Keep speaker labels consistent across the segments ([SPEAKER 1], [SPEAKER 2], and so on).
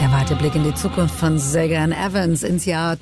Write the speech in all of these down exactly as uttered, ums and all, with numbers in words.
[SPEAKER 1] Der weite Blick in die Zukunft von Sagan Evans ins Jahr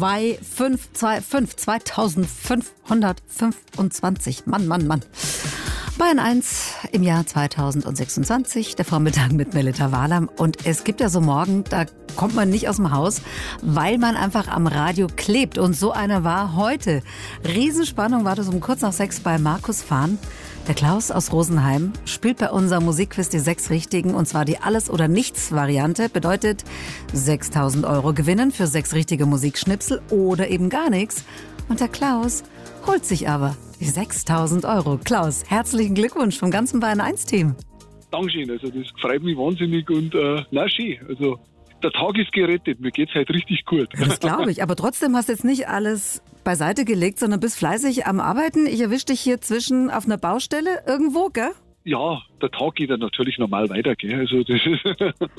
[SPEAKER 1] zweitausendfünfhundertfünfundzwanzig. Mann, Mann, Mann. Bayern eins im Jahr zweitausendsechsundzwanzig, der Vormittag mit Melita Wahlam. Und es gibt ja so Morgen, da kommt man nicht aus dem Haus, weil man einfach am Radio klebt. Und so eine war heute. Riesenspannung war das um kurz nach sechs bei Markus Fahn. Der Klaus aus Rosenheim spielt bei unserem Musikquiz die sechs Richtigen, und zwar die Alles-oder-Nichts-Variante. Bedeutet sechstausend Euro gewinnen für sechs richtige Musikschnipsel oder eben gar nichts. Und der Klaus holt sich aber die sechstausend Euro. Klaus, herzlichen Glückwunsch vom ganzen Bayern eins Team.
[SPEAKER 2] Dankeschön, also das freut mich wahnsinnig und äh, na schön, also der Tag ist gerettet, mir geht's halt richtig gut.
[SPEAKER 1] Ja, das glaube ich, aber trotzdem hast du jetzt nicht alles beiseite gelegt, sondern bist fleißig am Arbeiten. Ich erwische dich hier zwischen auf einer Baustelle irgendwo, gell?
[SPEAKER 2] Ja, der Tag geht ja natürlich normal weiter, gell, also das ist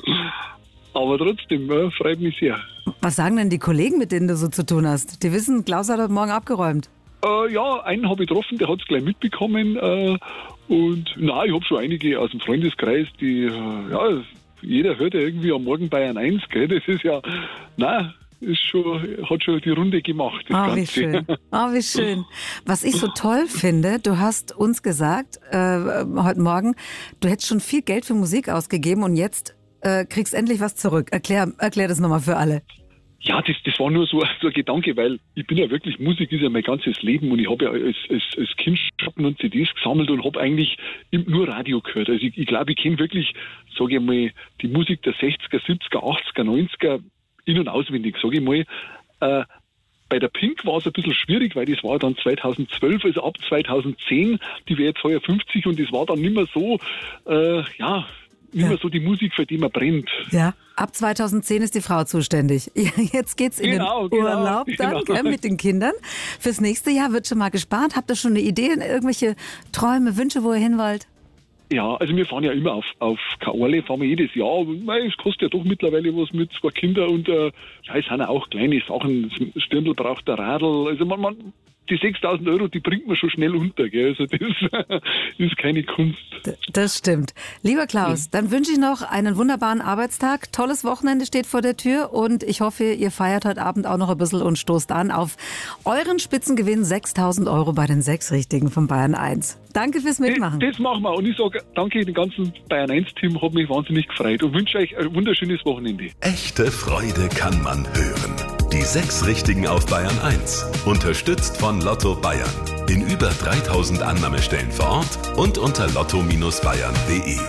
[SPEAKER 2] aber trotzdem, ja, freut mich sehr.
[SPEAKER 1] Was sagen denn die Kollegen, mit denen du so zu tun hast? Die wissen, Klaus hat heute Morgen abgeräumt.
[SPEAKER 2] Äh, ja, einen habe ich getroffen, der hat es gleich mitbekommen. Äh, und na, ich habe schon einige aus dem Freundeskreis, die, äh, ja, jeder hört ja irgendwie am Morgen Bayern eins, gell? Das ist ja, na, ist schon, hat schon die Runde gemacht. Das
[SPEAKER 1] oh,
[SPEAKER 2] Ganze.
[SPEAKER 1] Wie schön. Oh, wie schön. Was ich so toll finde, du hast uns gesagt, äh, heute Morgen, du hättest schon viel Geld für Musik ausgegeben und jetzt äh, kriegst endlich was zurück. Erklär, erklär das nochmal für alle.
[SPEAKER 2] Ja, das, das war nur so, so ein Gedanke, weil ich bin ja wirklich, Musik ist ja mein ganzes Leben und ich habe ja als, als, als Kind Platten und C Ds gesammelt und habe eigentlich nur Radio gehört. Also ich, ich glaube, ich kenne wirklich, sage ich mal, die Musik der sechziger, siebziger, achtziger, neunziger in- und auswendig, sage ich mal. Äh, bei der Pink war es ein bisschen schwierig, weil das war dann zweitausendzwölf, also ab zweitausendzehn, die wäre jetzt heuer fünfzig und das war dann nicht mehr so, äh, ja, nicht mehr ja. so die Musik, für die man brennt.
[SPEAKER 1] Ja, ab zweitausendzehn ist die Frau zuständig. Jetzt geht's in
[SPEAKER 2] genau,
[SPEAKER 1] den
[SPEAKER 2] genau,
[SPEAKER 1] Urlaub dann
[SPEAKER 2] genau.
[SPEAKER 1] Gell, mit den Kindern. Fürs nächste Jahr wird schon mal gespart. Habt ihr schon eine Idee, irgendwelche Träume, Wünsche, wo ihr hin wollt?
[SPEAKER 2] Ja, also wir fahren ja immer auf, auf Kaorle, fahren wir jedes Jahr. Es kostet ja doch mittlerweile was mit zwei Kindern und äh, ja, es sind ja auch kleine Sachen. Das Stirndl braucht der Radl. Also man, man, die sechstausend Euro, die bringt man schon schnell unter. Gell? Also das ist keine Kunst.
[SPEAKER 1] Das stimmt. Lieber Klaus, ja. dann wünsche ich noch einen wunderbaren Arbeitstag. Tolles Wochenende steht vor der Tür und ich hoffe, ihr feiert heute Abend auch noch ein bisschen und stoßt an auf euren Spitzengewinn sechstausend Euro bei den sechs Richtigen von Bayern eins. Danke fürs Mitmachen.
[SPEAKER 2] Das, das machen wir und ich sage danke dem ganzen Bayern eins Team, hat mich wahnsinnig gefreut und wünsche euch ein wunderschönes Wochenende.
[SPEAKER 3] Echte Freude kann man hören. Die sechs Richtigen auf Bayern eins. Unterstützt von Lotto Bayern. In über dreitausend Annahmestellen vor Ort und unter lotto Bindestrich bayern punkt de.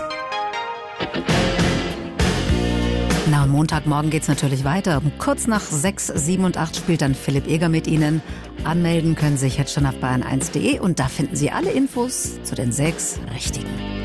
[SPEAKER 1] Na, und Montagmorgen geht's natürlich weiter. Um kurz nach sechs, sieben und acht spielt dann Philipp Eger mit Ihnen. Anmelden können Sie sich jetzt schon auf bayern eins punkt de und da finden Sie alle Infos zu den sechs Richtigen.